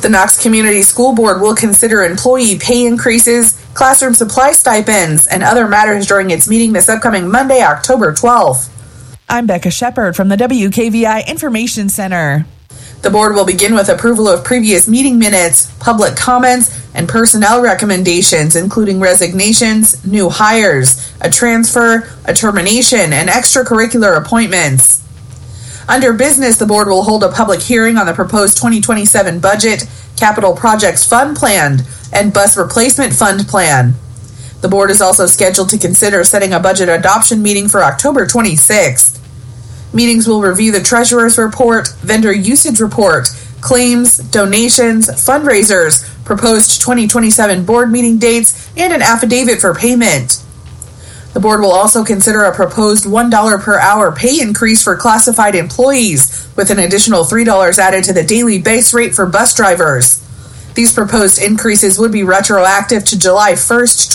The Knox Community School Board will consider employee pay increases, classroom supply stipends, and other matters during its meeting this upcoming Monday, October 12th. I'm Becca Shepard from the WKVI Information Center. The board will begin with approval of previous meeting minutes, public comments, and personnel recommendations, including resignations, new hires, a transfer, a termination, and extracurricular appointments. Under business, the board will hold a public hearing on the proposed 2027 budget, capital projects fund plan, and bus replacement fund plan. The board is also scheduled to consider setting a budget adoption meeting for October 26th. Meetings will review the treasurer's report, vendor usage report, claims, donations, fundraisers, proposed 2027 board meeting dates, and an affidavit for payment. The board will also consider a proposed $1 per hour pay increase for classified employees, with an additional $3 added to the daily base rate for bus drivers. These proposed increases would be retroactive to July 1st,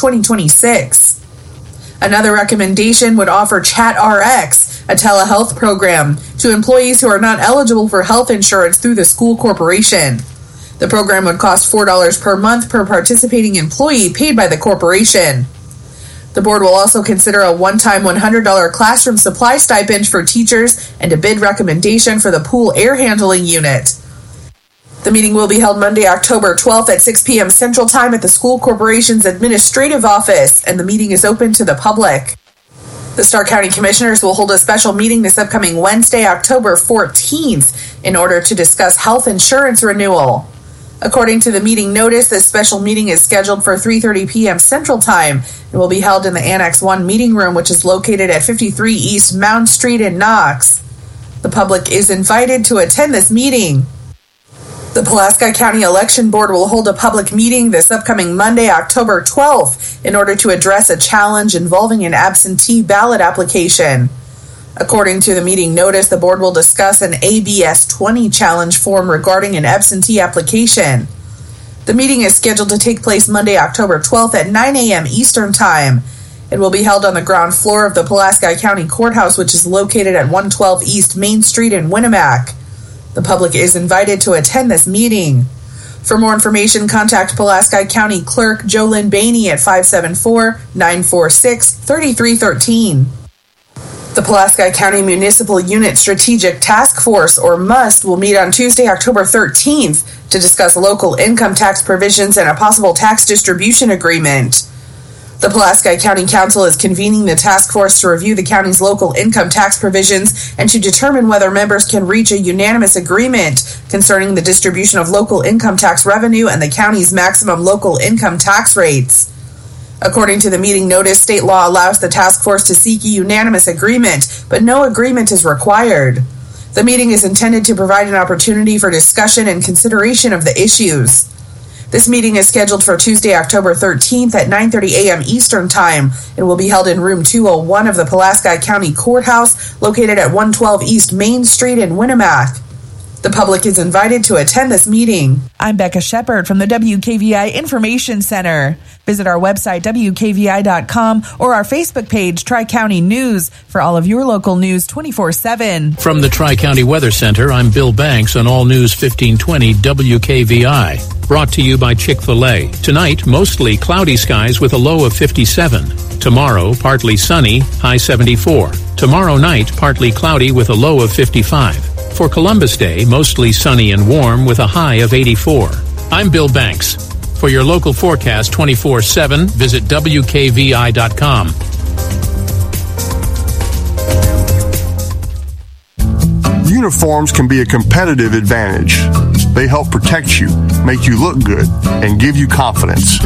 2026. Another recommendation would offer ChatRx, a telehealth program, to employees who are not eligible for health insurance through the school corporation. The program would cost $4 per month per participating employee paid by the corporation. The board will also consider a one-time $100 classroom supply stipend for teachers and a bid recommendation for the pool air handling unit. The meeting will be held Monday, October 12th at 6 p.m. Central Time at the school corporation's administrative office, and the meeting is open to the public. The Stark County Commissioners will hold a special meeting this upcoming Wednesday, October 14th, in order to discuss health insurance renewal. According to the meeting notice, this special meeting is scheduled for 3:30 p.m. Central Time and will be held in the Annex 1 meeting room, which is located at 53 East Mound Street in Knox. The public is invited to attend this meeting. The Pulaski County Election Board will hold a public meeting this upcoming Monday, October 12th, in order to address a challenge involving an absentee ballot application. According to the meeting notice, the board will discuss an ABS 20 challenge form regarding an absentee application. The meeting is scheduled to take place Monday, October 12th at 9 a.m. Eastern Time. It will be held on the ground floor of the Pulaski County Courthouse, which is located at 112 East Main Street in Winnemac. The public is invited to attend this meeting. For more information, contact Pulaski County Clerk Jolynn Bainey at 574-946-3313. The Pulaski County Municipal Unit Strategic Task Force, or MUST, will meet on Tuesday, October 13th to discuss local income tax provisions and a possible tax distribution agreement. The Pulaski County Council is convening the task force to review the county's local income tax provisions and to determine whether members can reach a unanimous agreement concerning the distribution of local income tax revenue and the county's maximum local income tax rates. According to the meeting notice, state law allows the task force to seek a unanimous agreement, but no agreement is required. The meeting is intended to provide an opportunity for discussion and consideration of the issues. This meeting is scheduled for Tuesday, October 13th at 9:30 a.m. Eastern Time and will be held in room 201 of the Pulaski County Courthouse, located at 112 East Main Street in Winnemac. The public is invited to attend this meeting. I'm Becca Shepard from the WKVI Information Center. Visit our website, WKVI.com, or our Facebook page, Tri-County News, for all of your local news 24/7. From the Tri-County Weather Center, I'm Bill Banks on All News 1520 WKVI. Brought to you by Chick-fil-A. Tonight, mostly cloudy skies with a low of 57. Tomorrow, partly sunny, high 74. Tomorrow night, partly cloudy with a low of 55. For Columbus Day, mostly sunny and warm with a high of 84. I'm Bill Banks. For your local forecast 24/7, visit WKVI.com. Uniforms can be a competitive advantage. They help protect you, make you look good, and give you confidence.